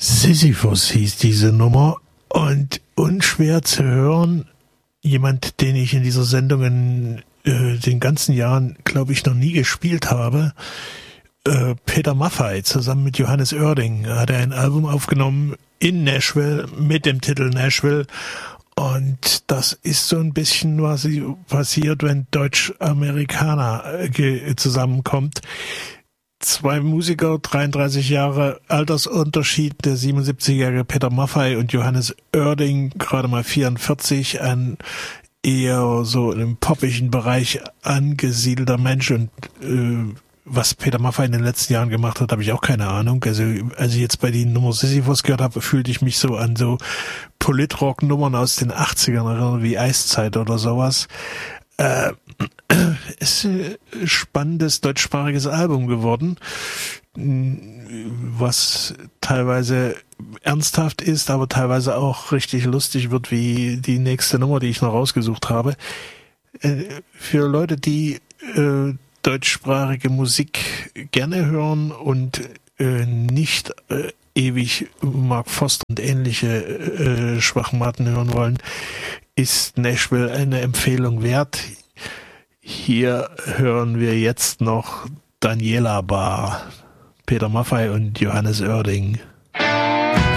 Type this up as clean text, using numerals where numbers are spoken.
Sisyphus hieß diese Nummer und unschwer zu hören, jemand, den ich in dieser Sendung in den ganzen Jahren, glaube ich, noch nie gespielt habe, Peter Maffay zusammen mit Johannes Oerding hat er ein Album aufgenommen in Nashville mit dem Titel Nashville. Und das ist so ein bisschen, was passiert, wenn Deutsch-Amerikaner zusammenkommt. Zwei Musiker, 33 Jahre Altersunterschied, der 77-jährige Peter Maffay und Johannes Oerding, gerade mal 44, ein eher so im poppigen Bereich angesiedelter Mensch. Und was Peter Maffay in den letzten Jahren gemacht hat, habe ich auch keine Ahnung. Also als ich jetzt bei die Nummer Sisyphus gehört habe, fühlte ich mich so an so Politrock-Nummern aus den 80ern erinnert, wie Eiszeit oder sowas. Ist ein spannendes deutschsprachiges Album geworden, was teilweise ernsthaft ist, aber teilweise auch richtig lustig wird, wie die nächste Nummer, die ich noch rausgesucht habe. Für Leute, die deutschsprachige Musik gerne hören und nicht ewig Mark Forster und ähnliche Schwachmaten hören wollen, ist Nashville eine Empfehlung wert. Hier hören wir jetzt noch Daniela Bar, Peter Maffay und Johannes Oerding.